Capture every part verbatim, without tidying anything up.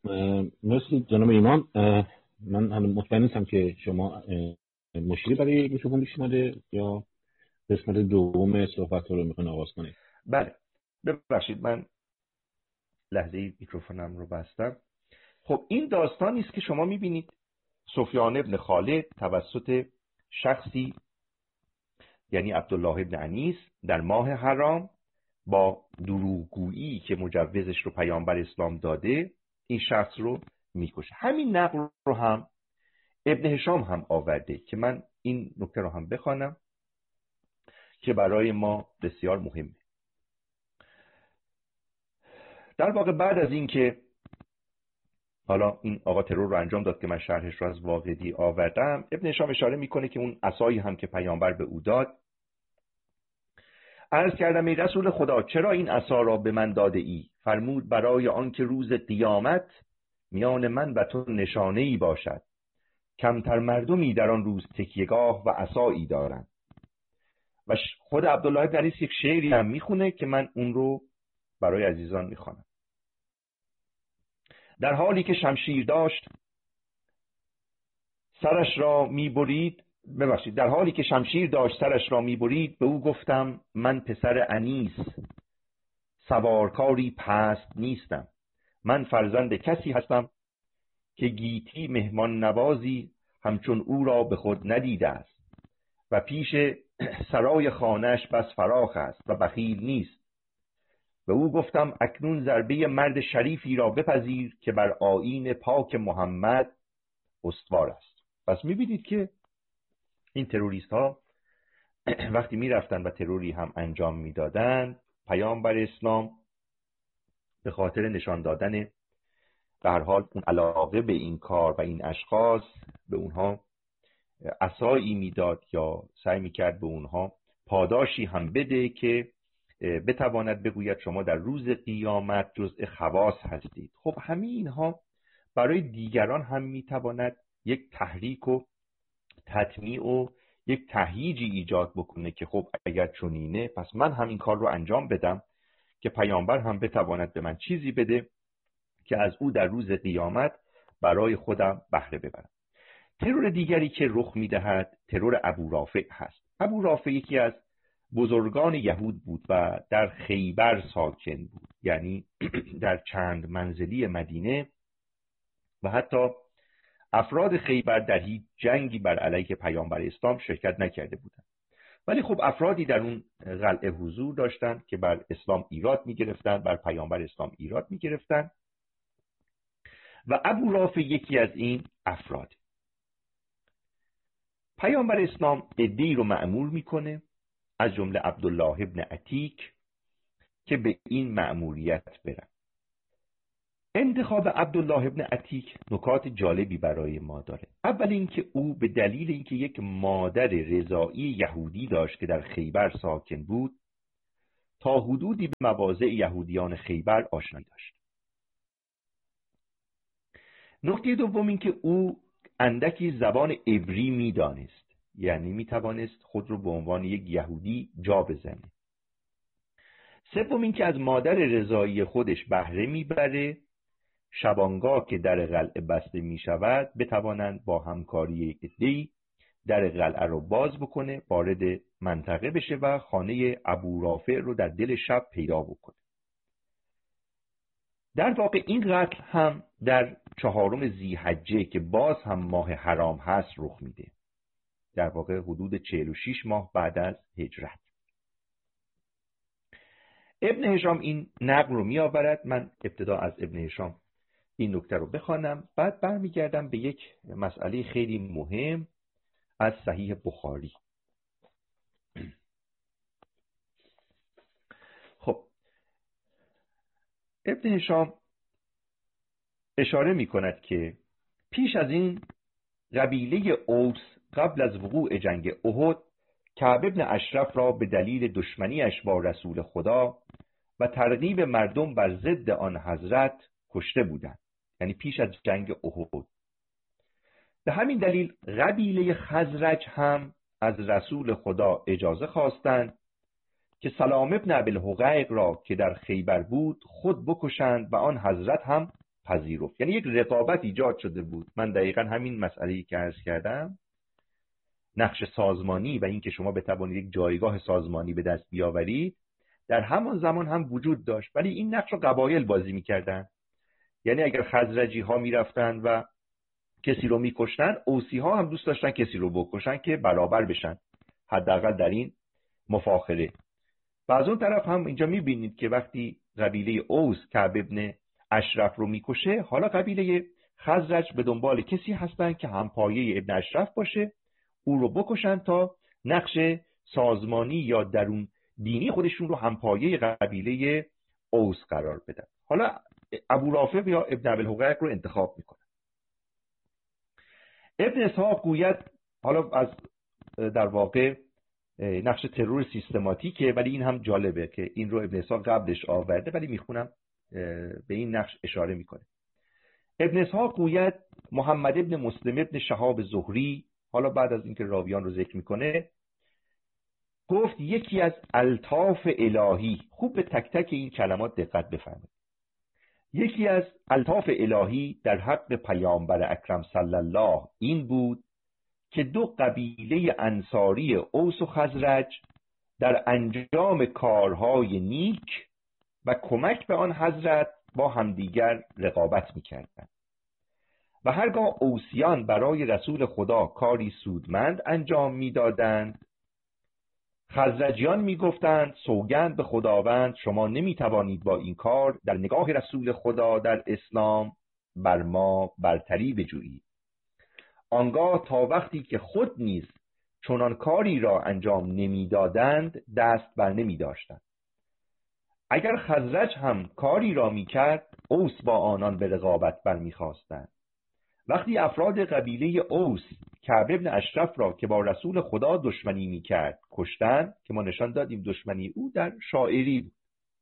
اه، مرسی جناب ایمان. اه، من هنوز مطمئن نیستم که شما اه، مشکلی برای گوشتون پیش اومده یا قسمت دوم صحبت رو میخواین آغاز کنید. بله، ببخشید من لحظه میکروفونم رو بستم. خب این داستانی است که شما میبینید سفیان ابن خالد توسط شخصی یعنی عبدالله ابن انیس در ماه حرام با دروغگویی که مجوزش رو پیامبر اسلام داده این شخص رو میکشه. همین نقل رو هم ابن هشام هم آورده که من این نکته رو هم بخوانم که برای ما بسیار مهمه. در واقع بعد از این که حالا این آقا ترور رو انجام داد که من شرحش رو از واقدی آوردم، ابن هشام اشاره میکنه که اون عصایی هم که پیامبر به او داد، عرض کردم ای رسول خدا چرا این عصا را به من داده ای؟ فرمود برای آنکه روز قیامت میان من و تو نشانه ای باشد. کمتر مردمی در آن روز تکیهگاه و عصایی دارند. و خود عبدالله بن انیس یک شعری هم میخونه که من اون رو برای عزیزان میخوانم. در حالی که شمشیر داشت سرش را میبرید ببخشید در حالی که شمشیر داشت سرش را میبرید به او گفتم من پسر انیس سوارکاری پست نیستم. من فرزند کسی هستم که گیتی مهمان نوازی همچون او را به خود ندیده است و پیش سرای خانه‌اش بس فراخ است و بخیل نیست. به او گفتم اکنون ضربه مرد شریفی را بپذیر که بر آیین پاک محمد استوار است. پس می‌بینید که این تروریست ها وقتی می‌رفتن و تروری هم انجام می‌دادن، پیامبر اسلام به خاطر نشان دادن به هر حال اون علاقه به این کار و این اشخاص به اونها عصایی میداد یا سعی میکرد به اونها پاداشی هم بده که بتواند بگوید شما در روز قیامت جزء خواص هستید. خب همین اینها برای دیگران هم میتواند یک تحریک و تطمیع و یک تهییجی ایجاد بکنه که خب اگر چنینه پس من همین کار رو انجام بدم که پیامبر هم بتواند به من چیزی بده که از او در روز قیامت برای خودم بهره ببرم. ترور دیگری که رخ میدهد ترور ابو رافع هست. ابو رافع یکی از بزرگان یهود بود و در خیبر ساکن بود، یعنی در چند منزلی مدینه، و حتی افراد خیبر در هیچ جنگی بر علیه پیامبر اسلام شرکت نکرده بودند. ولی خب افرادی در اون قلعه حضور داشتند که بر اسلام ایراد میگرفتند، بر پیامبر اسلام ایراد میگرفتند و ابو رافع یکی از این افراد. پیامبر اسلام عده‌ای رو مأمور میکنه از جمله عبدالله ابن عتیک که به این مأموریت برن. انتخاب عبدالله ابن عتیک نکات جالبی برای ما داره. اول اینکه او به دلیل اینکه یک مادر رضاعی یهودی داشت که در خیبر ساکن بود تا حدودی به مواضع یهودیان خیبر آشنایی داشت. نکته دوم اینکه او اندکی زبان عبری میدانست، یعنی میتوانست خود رو به عنوان یک یهودی جا بزنه. سوم اینکه از مادر رضاعی خودش بهره میبره شبانگاه که در قلعه بسته میشود بتوانند با همکاری عده‌ای در قلعه رو باز بکنه، وارد منطقه بشه و خانه ابو رافع رو در دل شب پیدا بکنه. در واقع این قتل هم در چهارم ذی‌حجه که باز هم ماه حرام هست رخ میده، در واقع حدود چهل و شش ماه بعد از هجرت. ابن هشام این نقل رو می آورد. من ابتدا از ابن هشام این نکته رو بخوانم، بعد برمیگردم به یک مسئله خیلی مهم از صحیح بخاری. خب ابن هشام اشاره می کند که پیش از این قبیله اوس قبل از وقوع جنگ احد کعب ابن اشرف را به دلیل دشمنیش با رسول خدا و ترغیب مردم بر ضد آن حضرت کشته بودند، یعنی پیش از جنگ احد. به همین دلیل قبیله خزرج هم از رسول خدا اجازه خواستند که سلام ابن ابی الحقیق را که در خیبر بود خود بکشند و آن حضرت هم پذیرفت. یعنی یک رقابت ایجاد شده بود. من دقیقا همین مسئله‌ای که عرض کردم، نقش سازمانی و اینکه شما بتوانید یک جایگاه سازمانی به دست بیاورید، در همان زمان هم وجود داشت، ولی این نقش رو قبایل بازی می‌کردن. یعنی اگر خزرجی ها می‌رفتن و کسی رو می‌کشتن، اوسی ها هم دوست داشتن کسی رو بکشن که برابر بشن، حداقل در این مفاخره. و از اون طرف هم اینجا می‌بینید که وقتی قبیله اوس کعب ابن اشرف رو می‌کشه، حالا قبیله خزرج به دنبال کسی هستن که همپایه ابن اشرف باشه، او رو بکشن تا نقش سازمانی یا درون دینی خودشون رو همپایه قبیله اوس قرار بدن. حالا ابو رافع یا ابن ابوالحقیق رو انتخاب میکنن. ابن اسحاق گوید، حالا از در واقع نقش ترور سیستماتیکه، ولی این هم جالبه که این رو ابن اسحاق قبلش آورده، ولی میخونم به این نقش اشاره میکنه. ابن اسحاق گوید محمد ابن مسلم ابن شهاب زهری، حالا بعد از اینکه راویان رو ذکر میکنه، گفت یکی از الطاف الهی، خوب به تک تک این کلمات دقت بفرمایید، یکی از الطاف الهی در حق پیامبر اکرم صلی الله این بود که دو قبیله انصاری اوس و خزرج در انجام کارهای نیک و کمک به آن حضرت با همدیگر رقابت می‌کردند و هرگاه اوسیان برای رسول خدا کاری سودمند انجام می‌دادند، خزرجیان می‌گفتند سوگند به خداوند شما نمی‌توانید با این کار در نگاه رسول خدا در اسلام بر ما برتری بجویید. آنگاه تا وقتی که خود نیز چنان کاری را انجام نمی‌دادند دست بر نمی‌داشتند. اگر خزرج هم کاری را می‌کرد، اوس با آنان به رقابت برمی‌خواستند. وقتی افراد قبیله اوس کعب ابن اشرف را که با رسول خدا دشمنی می‌کرد کشتند، که ما نشان دادیم دشمنی او در شاعری بود،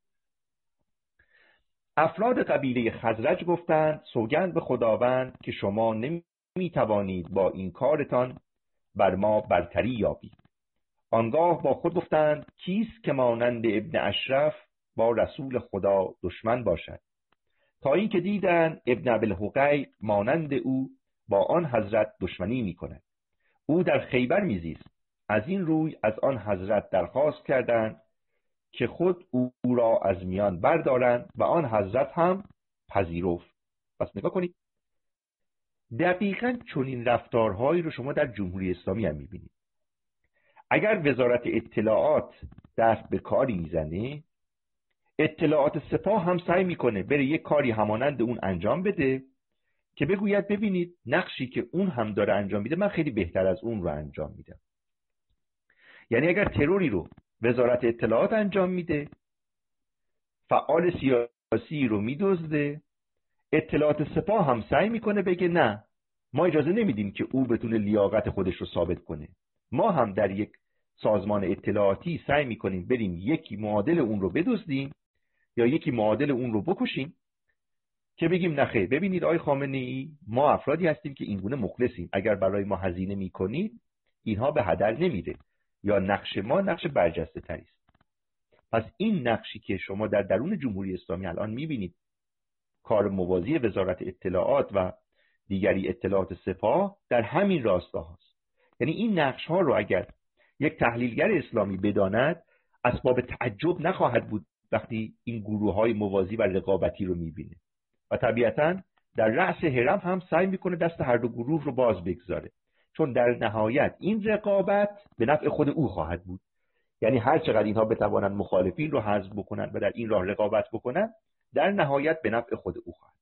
افراد قبیله خزرج گفتند سوگند به خداوند که شما نمی‌توانید با این کارتان بر ما برتری یابید. آنگاه با خود گفتند کیست که مانند ابن اشرف با رسول خدا دشمن باشد، تا اینکه دیدند ابن ابوالحقیق مانند او با آن حضرت دشمنی می‌کند. او در خیبر میزیست. از این روی از آن حضرت درخواست کردند که خود او را از میان بردارند و آن حضرت هم پذیرفت. پس نگاه کنید، دقیقاً چنین رفتارهایی رو شما در جمهوری اسلامی هم می‌بینید. اگر وزارت اطلاعات دست به کاری میزنه، اطلاعات سپاه هم سعی میکنه بره یک کاری همانند اون انجام بده که بگوید ببینید نقشی که اون هم داره انجام میده من خیلی بهتر از اون رو انجام میدم. یعنی اگر تروری رو وزارت اطلاعات انجام میده، فعال سیاسی رو میدزده، اطلاعات سپاه هم سعی میکنه بگه نه، ما اجازه نمیدیم که او بتونه لیاقت خودش رو ثابت کنه. ما هم در یک سازمان اطلاعاتی سعی میکنیم بریم یکی معادل اون رو بدزدیم یا یکی معادل اون رو بکشیم که بگیم نخیر، ببینید آقای خامنه‌ای، ما افرادی هستیم که اینگونه مخلصیم، اگر برای ما هزینه میکنید اینها به هدر نمیره، یا نقش ما نقش برجسته تری است. پس این نقشی که شما در درون جمهوری اسلامی الان میبینید، کار موازی وزارت اطلاعات و دیگری اطلاعات سپاه در همین راستا هست. یعنی این نقش ها رو اگر یک تحلیلگر اسلامی بداند، اسباب تعجب نخواهد بود وقتی این گروه های موازی و رقابتی رو میبینه و طبیعتاً در رأس هرم هم سعی میکنه دست هر دو گروه رو باز بگذاره، چون در نهایت این رقابت به نفع خود او خواهد بود. یعنی هر چقدر اینها بتوانند مخالفین رو حذف بکنن و در این راه رقابت بکنن، در نهایت به نفع خود او خواهد.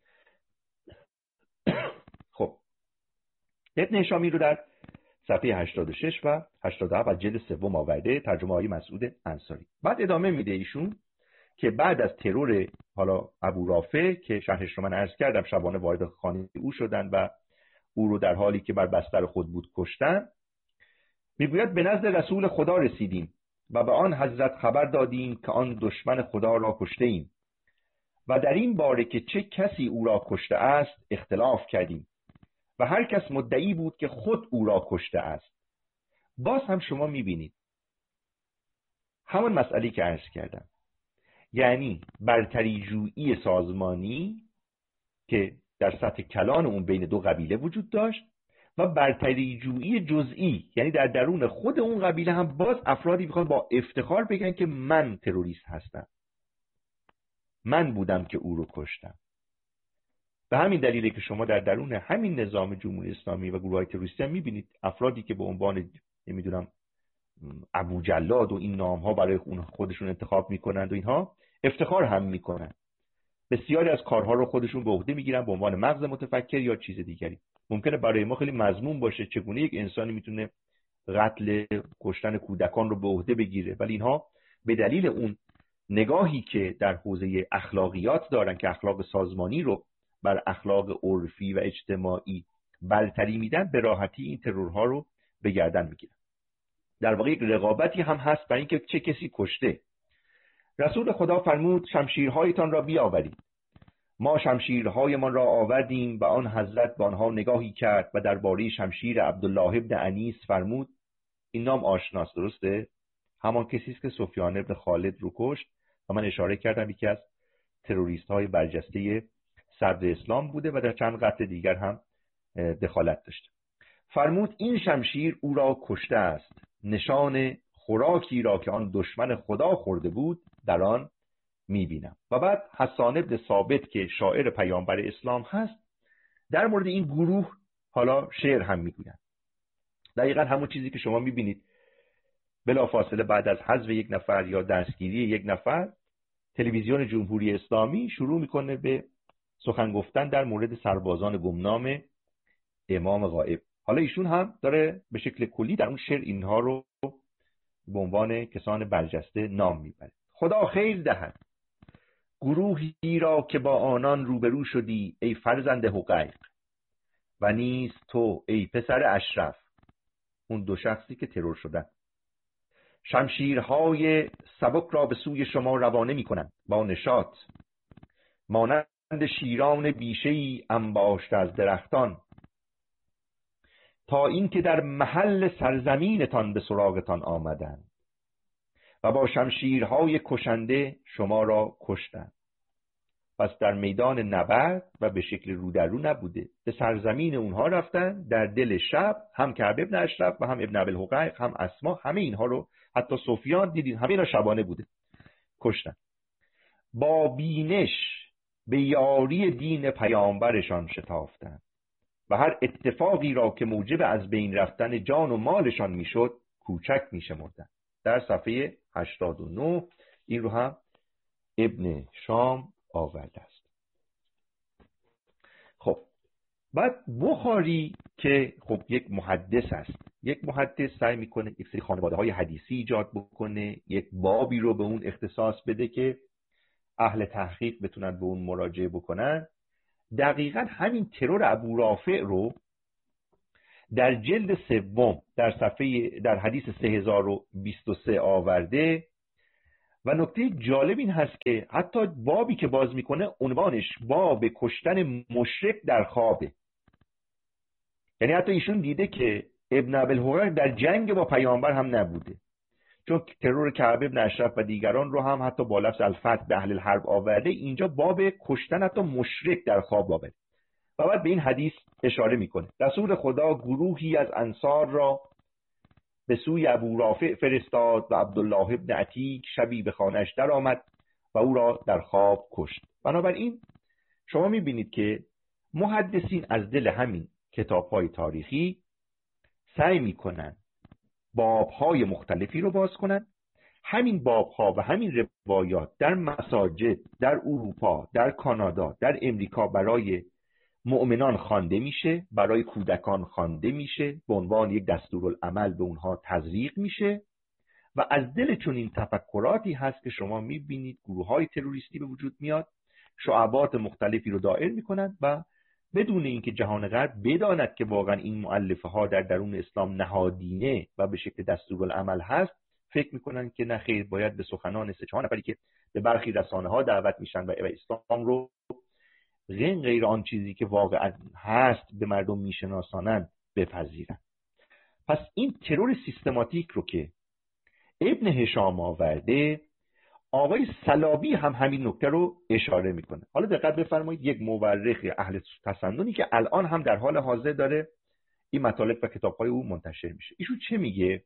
خب ابن هشامی رو در صفحه هشتاد و شش و هشتاد و هفت از جلد سوم آورده، ترجمه های مسعود انصاری. بعد ادامه میده ایشون که بعد از ترور حالا ابو رافع که شرحش رو من عرض کردم، شبانه وارد خانه او شدن و او رو در حالی که بر بستر خود بود کشتن، میگوید به نزد رسول خدا رسیدیم و به آن حضرت خبر دادیم که آن دشمن خدا را کشته ایم و در این باره که چه کسی او را کشته است اختلاف کردیم و هر کس مدعی بود که خود او را کشته است. باز هم شما میبینید همون مسئله که عرض کردم، یعنی برتری جویی سازمانی که در سطح کلان اون بین دو قبیله وجود داشت و برتری جویی جزئی، یعنی در درون خود اون قبیله هم باز افرادی میخوان با افتخار بگن که من تروریست هستم، من بودم که او رو کشتم. به همین دلیله که شما در درون همین نظام جمهوری اسلامی و گروه‌های تروریستی هم میبینید افرادی که به عنوان نمیدونم ابو جلاد و این نام‌ها برای خودشون انتخاب میکنند و اینها افتخار هم میکنن، بسیاری از کارها رو خودشون به عهده میگیرن به عنوان مغز متفکر یا چیز دیگری. ممکنه برای ما خیلی مضمون باشه چگونه یک انسانی میتونه قتل، کشتن کودکان رو به عهده بگیره، ولی اینها به دلیل اون نگاهی که در حوزه اخلاقیات دارن که اخلاق سازمانی رو بر اخلاق عرفی و اجتماعی برتری میدن، به راحتی این ترورها رو به گردن میگیرن. در واقع یک رقابتی هم هست برای اینکه چه کسی کشته. رسول خدا فرمود شمشیرهایتان را بیاورید. ما شمشیرهایمان را آوردیم و آن حضرت به آنها نگاهی کرد و درباره شمشیر عبدالله ابن انیس فرمود. این نام آشناست، درسته؟ همان کسی است که سفیان ابن خالد رو کشت و من اشاره کردم یکی از تروریست های برجسته صدر اسلام بوده و در چند قتل دیگر هم دخالت داشته. فرمود این شمشیر او را کشته است، نشان خوراکی را که آن دشمن خدا خورده بود در آن میبینم. و بعد حسان ابن ثابت که شاعر پیامبر اسلام هست در مورد این گروه حالا شعر هم میگوید. دقیقا همون چیزی که شما میبینید بلافاصله بعد از حذف یک نفر یا دستگیری یک نفر، تلویزیون جمهوری اسلامی شروع میکنه به سخن گفتن در مورد سربازان گمنام امام غائب. حالا ایشون هم داره به شکل کلی در اون شعر اینها رو به عنوان کسان برجسته نام میبره. خدا خیر دهد گروهی را که با آنان روبرو شدی ای فرزند حقیق، و نیز تو ای پسر اشرف، اون دو شخصی که ترور شدن. شمشیرهای سبک را به سوی شما روانه میکنند با نشاط، مانند شیران بیشه‌ای انباشته از درختان، تا این که در محل سرزمینتان به سراغتان آمدند و با شمشیرهای کشنده شما را کشتند. پس در میدان نبرد و به شکل رو در رو نبوده، به سرزمین اونها رفتن در دل شب، هم کعب ابن اشرف و هم ابن ابوالحقیق هم اسما، همه اینها رو، حتی سفیان دیدید همه اینا شبانه بوده، کشتن. با بینش به یاری دین پیامبرشان شتافتند و هر اتفاقی را که موجب از بین رفتن جان و مالشان میشد کوچک میشمردند. در صفحه هشتاد و نه این رو هم ابن شام آورده است. خب بعد بخاری که خب یک محدث است، یک محدث سعی میکنه یک سری خانواده های حدیثی ایجاد بکنه، یک بابی رو به اون اختصاص بده که اهل تحقیق بتونن به اون مراجعه بکنن. دقیقا همین ترور ابو رافع رو در جلد سوم در صفحه در حدیث سه هزار و بیست و سه آورده و نکته جالب این هست که حتی بابی که باز میکنه عنوانش باب کشتن مشرک در خوابه. یعنی حتی ایشون دیده که ابن ابوالحقیق در جنگ با پیامبر هم نبوده، چون ترور کعب ابن اشرف و دیگران رو هم حتی با لفظ الفتح به اهل الحرب آورده، اینجا باب کشتن حتی مشرک در خواب آورده و بعد به این حدیث اشاره میکنه. رسول خدا گروهی از انصار را به سوی ابو رافع فرستاد و عبدالله ابن عتیق شبی به خانه‌اش در آمد و او را در خواب کشت. بنابراین شما میبینید که محدثین از دل همین کتاب‌های تاریخی سعی میکنن باب‌های مختلفی رو باز کنن. همین باب‌ها و همین روایات در مساجد در اروپا، در کانادا، در امریکا برای مؤمنان خوانده میشه، برای کودکان خوانده میشه، به عنوان یک دستورالعمل به اونها تزریق میشه و از دل چون این تفکراتی هست که شما میبینید گروه‌های تروریستی به وجود میاد، شعبات مختلفی رو دایر میکنن و بدون اینکه جهان غرب بداند که واقعا این مؤلفه ها در درون اسلام نهادینه و به شکل دستورالعمل هست، فکر میکنن که نه خیر، باید به سخنان سه چهار نفری که به برخی رسانه ها دعوت میشن و اسلام رو غیر غیر آن چیزی که واقعا هست به مردم میشناسانن بپذیرن. پس این ترور سیستماتیک رو که ابن هشام آورده، آقای صلابی هم همین نکته رو اشاره میکنه. حالا دقت بفرمایید، یک مورخ اهل تسننی که الان هم در حال حاضر داره این مطالب و کتاب‌های او منتشر میشه. ایشون چه میگه؟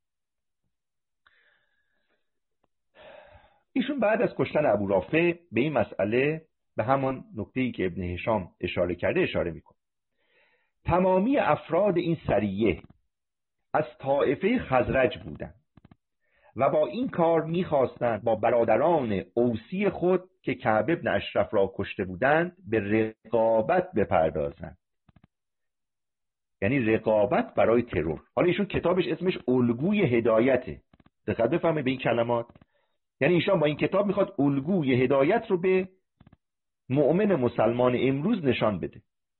ایشون بعد از کشتن ابو رافع به این مسئله، به همان نکته‌ای که ابن هشام اشاره کرده اشاره میکنه. تمامی افراد این سریه از طائفه خزرج بودند و با این کار میخواستند با برادران اوسی خود که کعب ابن اشرف را کشته بودند به رقابت بپردازند. یعنی رقابت برای ترور. حالا ایشون کتابش اسمش الگوی هدایته. دقت بفرمایید به این کلمات. یعنی ایشون با این کتاب میخواد الگوی هدایت رو به مؤمن مسلمان امروز نشان بده.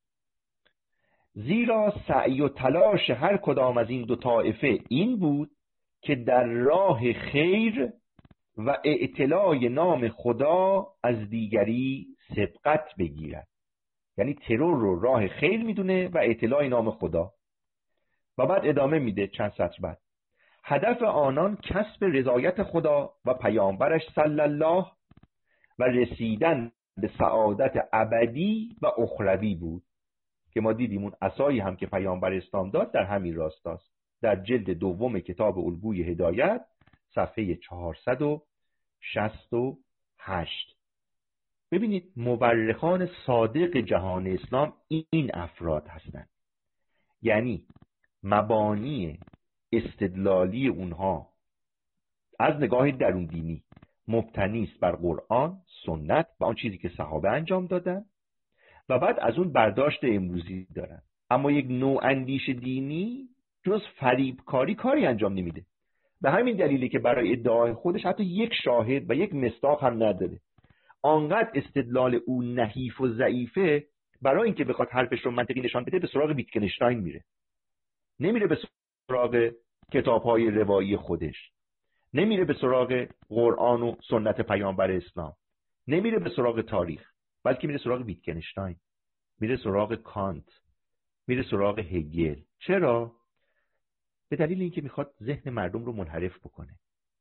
زیرا سعی و تلاش هر کدام از این دو طائفه این بود که در راه خیر و اعتلاء نام خدا از دیگری سبقت بگیرد. یعنی ترور رو راه خیر میدونه و اعتلاء نام خدا. و بعد ادامه میده چند سطر بعد: هدف آنان کسب رضایت خدا و پیامبرش صلی الله و رسیدن به سعادت ابدی و اخروی بود، که ما دیدیم اون عصایی هم که پیامبر اسلام داد در همین راستاست. در جلد دوم کتاب الگوی هدایت صفحه چهارصد و شصت و هشت. ببینید مورخان صادق جهان اسلام این افراد هستند. یعنی مبانی استدلالی اونها از نگاه درون دینی مبتنی است بر قرآن، سنت و آن چیزی که صحابه انجام دادن و بعد از اون برداشت امروزی دارن. اما یک نوع اندیش دینی جز فریبکاری کاری انجام نمیده. به همین دلیلی که برای ادعای خودش حتی یک شاهد و یک مصداق هم نداره. آنقدر استدلال او نحیف و ضعیفه، برای اینکه بخواد حرفش رو منطقی نشان بده به سراغ ویتگنشتاین میره. نمیره به سراغ کتاب‌های روایی خودش. نمیره به سراغ قرآن و سنت پیامبر اسلام. نمیره به سراغ تاریخ، بلکه میره سراغ ویتگنشتاین، میره سراغ کانت، میره سراغ هگل. چرا؟ به دلیل اینکه میخواد ذهن مردم رو منحرف بکنه.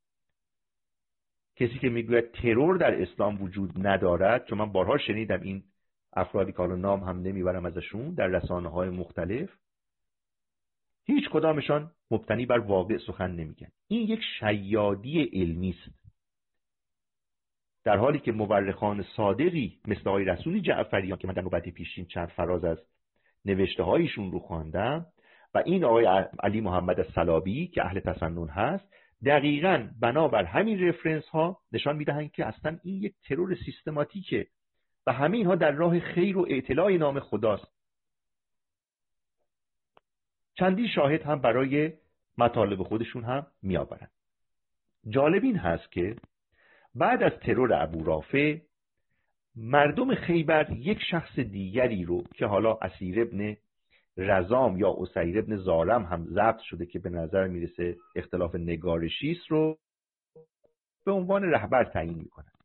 کسی که میگوید ترور در اسلام وجود ندارد، چون من بارها شنیدم این افرادی که حالا نام هم نمیبرم ازشون در رسانه‌های مختلف، هیچ کدامشان مبتنی بر واقع سخن نمیگن. این یک شیادی علمی است، در حالی که مورخان صادقی مثل آقای رسول جعفریان که من در نوبت پیشین چند فراز از نوشته هایشون رو خواندم و این آقای علی محمد الصلابی که اهل تسنن هست، دقیقاً بنابر همین رفرنس ها نشان میدهند که اصلا این یک ترور سیستماتیکه و همه اینها در راه خیر و اعتلاء نام خداست. چندی شاهد هم برای مطالب خودشون هم میآورند. جالب این هست که بعد از ترور ابو رافع، مردم خیبر یک شخص دیگری رو که حالا اسیر ابن رزام یا اسیر ابن زارم هم ضبط شده که به نظر میرسه اختلاف نگارشی است، رو به عنوان رهبر تعیین میکنن.